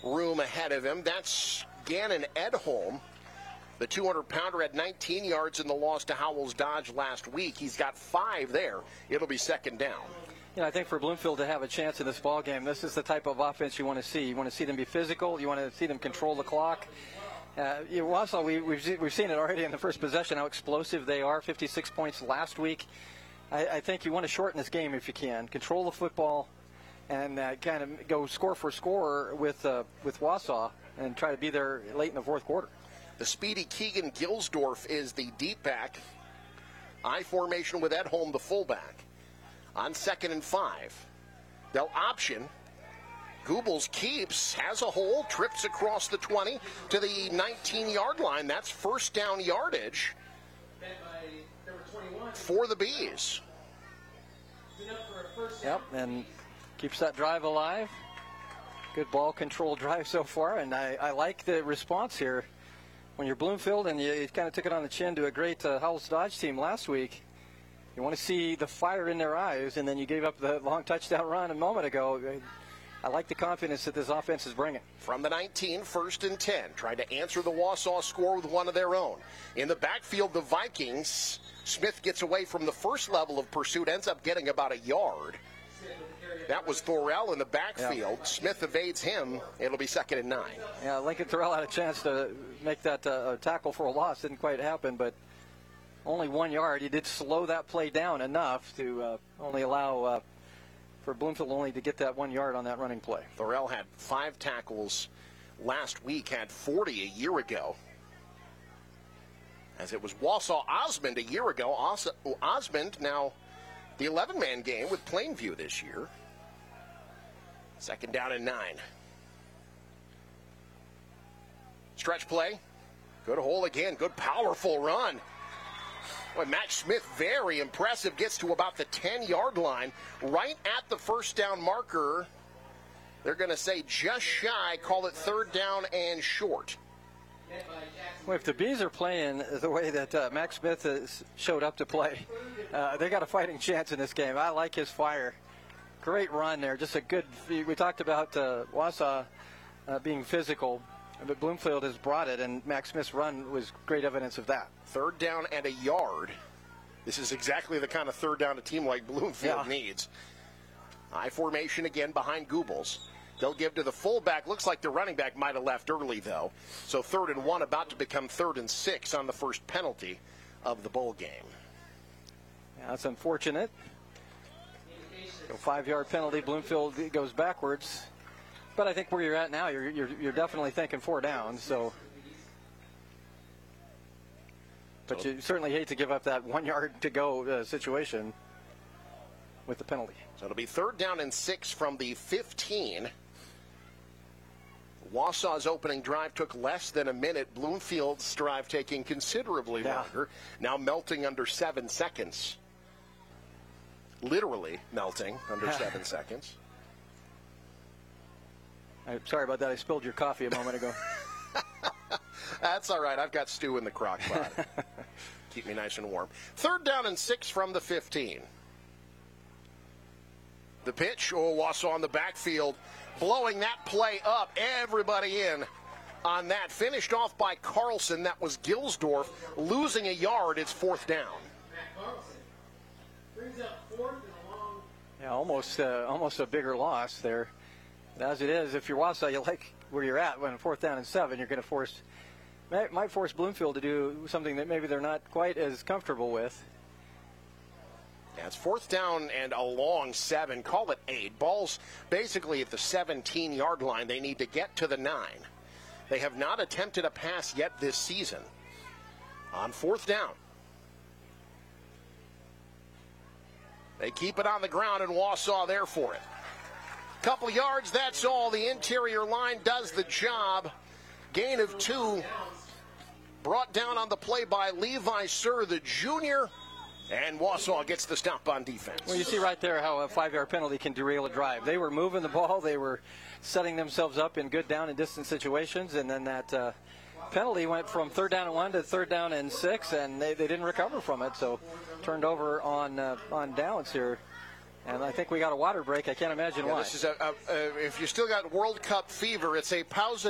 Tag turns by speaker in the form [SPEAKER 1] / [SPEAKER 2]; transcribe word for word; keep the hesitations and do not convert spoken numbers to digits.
[SPEAKER 1] room ahead of him. That's Gannon Edholm. The two hundred pounder had nineteen yards in the loss to Howells Dodge last week. He's got five there. It'll be second down.
[SPEAKER 2] You know, I think for Bloomfield to have a chance in this ball game, this is the type of offense you want to see. You want to see them be physical. You want to see them control the clock. Uh, you know, also, we, we've, we've seen it already in the first possession, how explosive they are. fifty-six points last week. I, I think you want to shorten this game if you can. Control the football and uh, kind of go score for score with, uh, with Wausau and try to be there late in the fourth quarter.
[SPEAKER 1] The speedy Keegan Gilsdorf is the deep back. I formation with Edholm, the fullback. On second and five, they'll option. Goebbels keeps, has a hole, trips across the twenty to the nineteen-yard line. That's first down yardage for the Bees.
[SPEAKER 2] Yep, and keeps that drive alive. Good ball control drive so far, and I, I like the response here. When you're Bloomfield and you, you kind of took it on the chin to a great uh, Howells Dodge team last week, you want to see the fire in their eyes, and then you gave up the long touchdown run a moment ago. I like the confidence that this offense is bringing.
[SPEAKER 1] From the nineteen, first and ten, trying to answer the Wausau score with one of their own. In the backfield, the Vikings. Smith gets away from the first level of pursuit, ends up getting about a yard. That was Thorell in the backfield. Yeah. Smith evades him. It'll be second and nine.
[SPEAKER 2] Yeah, Lincoln Thorell had a chance to make that uh, tackle for a loss. Didn't quite happen, but only one yard. He did slow that play down enough to uh, only allow uh, for Bloomfield only to get that one yard on that running play.
[SPEAKER 1] Thorell had five tackles last week, had forty a year ago. As it was Wausau Osmond a year ago. Os- Osmond now the eleven-man game with Plainview this year. Second down and nine. Stretch play. Good hole again. Good powerful run. Boy, Max Smith, very impressive. Gets to about the ten-yard line. Right at the first down marker. They're going to say just shy. Call it third down and short.
[SPEAKER 2] Well, if the Bees are playing the way that uh, Max Smith has showed up to play, uh, they got a fighting chance in this game. I like his fire. Great run there. Just a good. We talked about uh, Wausau uh, being physical, but Bloomfield has brought it, and Max Smith's run was great evidence of that.
[SPEAKER 1] Third down and a yard. This is exactly the kind of third down a team like Bloomfield
[SPEAKER 2] yeah.
[SPEAKER 1] needs. I formation again behind Goebbels. They'll give to the fullback. Looks like the running back might have left early, though. So third and one about to become third and six on the first penalty of the bowl game.
[SPEAKER 2] Yeah, that's unfortunate. A five-yard penalty. Bloomfield goes backwards. But I think where you're at now, you're you're, you're definitely thinking four downs. So, but you certainly hate to give up that one yard to go uh, situation with the penalty.
[SPEAKER 1] So it'll be third down and six from the fifteen. Wausau's opening drive took less than a minute. Bloomfield's drive taking considerably
[SPEAKER 2] yeah.
[SPEAKER 1] longer. Now melting under seven seconds. Literally melting under seven seconds.
[SPEAKER 2] I'm sorry about that. I spilled your coffee a moment ago.
[SPEAKER 1] That's all right. I've got stew in the crock pot. Keep me nice and warm. Third down and six from the fifteen. The pitch, oh, Wausau on the backfield, blowing that play up. Everybody in on that. Finished off by Carlson. That was Gilsdorf losing a yard. It's fourth down.
[SPEAKER 2] Yeah, almost, uh, almost a bigger loss there. As it is, if you're Wausau, you like where you're at. When fourth down and seven, you're going to force, might, might force Bloomfield to do something that maybe they're not quite as comfortable with.
[SPEAKER 1] Yeah, it's fourth down and a long seven. Call it eight. Ball's basically at the seventeen-yard line. They need to get to the nine. They have not attempted a pass yet this season. On fourth down. They keep it on the ground, and Wausau there for it. Couple yards, that's all. The interior line does the job. Gain of two. Brought down on the play by Levi Sir, the junior. And Wausau gets the stop on defense.
[SPEAKER 2] Well, you see right there how a five-yard penalty can derail a drive. They were moving the ball. They were setting themselves up in good down and distance situations. And then that uh, penalty went from third down and one to third down and six, and they, they didn't recover from it. So turned over on uh, on downs here And I think we got a water break. I can't imagine
[SPEAKER 1] Yeah,
[SPEAKER 2] why.
[SPEAKER 1] this is a, a, a, if you still got World Cup fever, it's a pausa